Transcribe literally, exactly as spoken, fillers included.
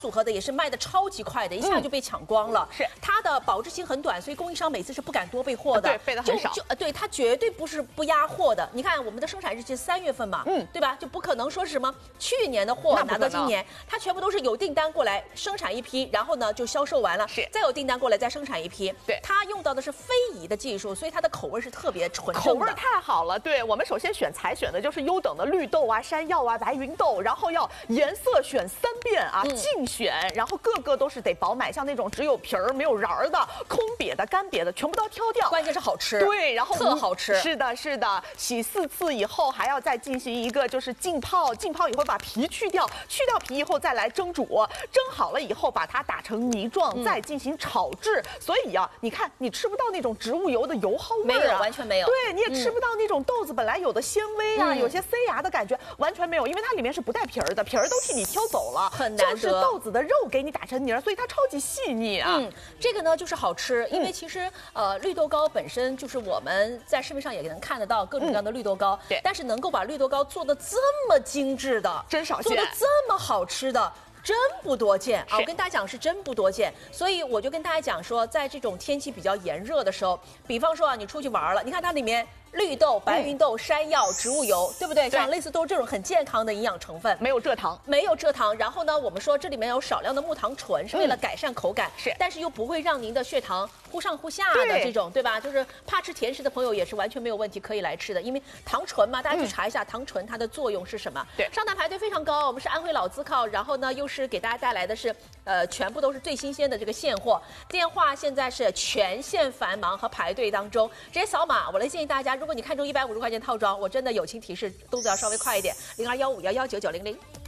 组合的也是卖的超级快的，一下就被抢光了。 嗯、是它的保质期很短，所以供应商每次是不敢多备货的， 对，备的很少。 就就呃，对，它绝对不是不压货的。你看我们的生产日期三月份嘛，嗯，对吧？就不可能说是什么去年的货拿到今年，它全部都是有订单过来生产一批，然后呢就销售完了， 是再有订单过来再生产一批。 对， 它用到的是非遗的技术，所以它的口味是特别纯正的， 口味太好了。对，我们首先选材选的就是优等的绿豆啊、山药啊、白芸豆，然后要颜色选三遍啊， 嗯、 竞选，然后各个都是得饱满，像那种只有皮儿没有瓤儿的、空瘪的、干瘪的，全部都要挑掉。 关键是好吃， 对，然后特好吃。 是的，是的，洗四次以后还要再进行一个就是浸泡，浸泡以后把皮去掉，去掉皮以后再来蒸煮，蒸好了以后把它打成泥状，嗯、再进行炒制。所以啊，你看你吃不到那种植物油的油耗味啊， 没有，完全没有。 对，你也吃不到那种豆子本来有的纤维啊，嗯、有些塞牙的感觉，完全没有，因为它里面是不带皮儿的，皮儿都替你挑走了， 很难得。 就是豆子的肉给你打成泥儿，所以它超级细腻啊。 嗯，这个呢就是好吃，因为其实、嗯、呃绿豆糕本身就是我们在市面上也能看得到各种各样的绿豆糕，嗯、 对， 但是能够把绿豆糕做的这么精致的， 真少见， 做的这么好吃的。真不多见啊！我跟大家讲是真不多见，所以我就跟大家讲说，在这种天气比较炎热的时候，比方说啊，你出去玩了，你看它里面绿豆、白芸豆、山药、植物油，对不对？像类似都是这种很健康的营养成分， 没有蔗糖， 没有蔗糖。然后呢，我们说这里面有少量的木糖醇，是为了改善口感， 嗯、是， 但是又不会让您的血糖忽上忽下的这种，对吧？就是怕吃甜食的朋友也是完全没有问题可以来吃的，因为糖醇嘛，大家去查一下、嗯、糖醇它的作用是什么。 对， 上台排队非常高，我们是安徽老字号，然后呢又是给大家带来的是呃全部都是最新鲜的这个现货，电话现在是全线繁忙和排队当中，直接扫码。我来建议大家，如果你看中一百五十块钱套装，我真的友情提示，动作要稍微快一点，零二幺五幺幺九九零零。